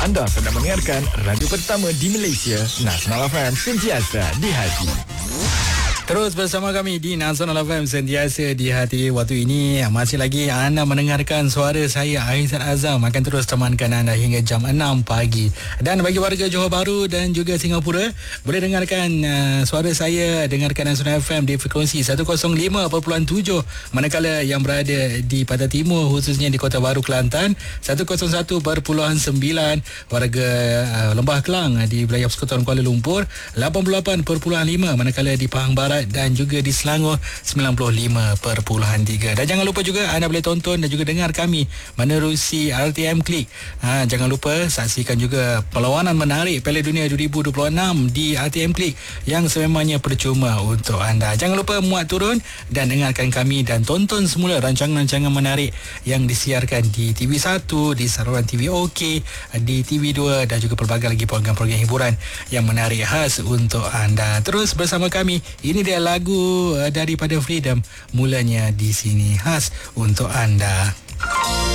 Anda sedang mendengarkan radio pertama di Malaysia, Nasional FM, sentiasa di hati. Terus bersama kami di Nasional FM, sentiasa di hati. Waktu ini masih lagi anda mendengarkan suara saya, Aizat Azam, akan terus temankan anda hingga jam 6 pagi. Dan bagi warga Johor Bahru dan juga Singapura, boleh dengarkan suara saya, dengarkan Nasional FM di frekuensi 105.7, manakala yang berada di Pantai Timur, khususnya di Kota Baru, Kelantan, 101.9, warga Lembah Kelang di wilayah Persekutuan Kuala Lumpur, 88.5, manakala di Pahang Barat dan juga di Selangor 95.3. Dan jangan lupa juga anda boleh tonton dan juga dengar kami menerusi RTM Klik. Jangan lupa saksikan juga perlawanan menarik Piala Dunia 2026 di RTM Klik yang sememangnya percuma untuk anda. Jangan lupa muat turun dan dengarkan kami dan tonton semula rancangan-rancangan menarik yang disiarkan di TV1, di saluran TV OK, di TV2 dan juga pelbagai lagi program-program hiburan yang menarik khas untuk anda. Terus bersama kami, ini dia lagu daripada Freedom, mulanya di sini, khas untuk anda.